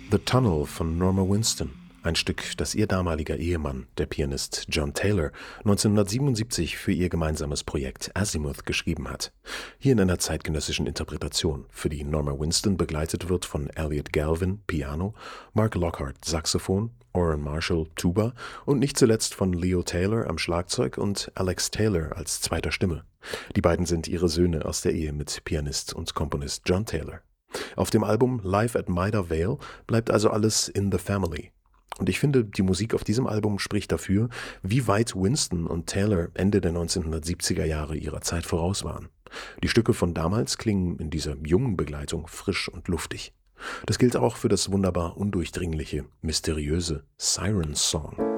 The Tunnel von Norma Winston, ein Stück, das ihr damaliger Ehemann, der Pianist John Taylor, 1977 für ihr gemeinsames Projekt Azimuth geschrieben hat. Hier in einer zeitgenössischen Interpretation, für die Norma Winston begleitet wird von Elliot Galvin, Piano, Mark Lockhart, Saxophon, Orrin Marshall, Tuba und nicht zuletzt von Leo Taylor am Schlagzeug und Alex Taylor als zweiter Stimme. Die beiden sind ihre Söhne aus der Ehe mit Pianist und Komponist John Taylor. Auf dem Album Live at Maida Vale bleibt also alles in the family. Und ich finde, die Musik auf diesem Album spricht dafür, wie weit Winston und Taylor Ende der 1970er Jahre ihrer Zeit voraus waren. Die Stücke von damals klingen in dieser jungen Begleitung frisch und luftig. Das gilt auch für das wunderbar undurchdringliche, mysteriöse Siren Song.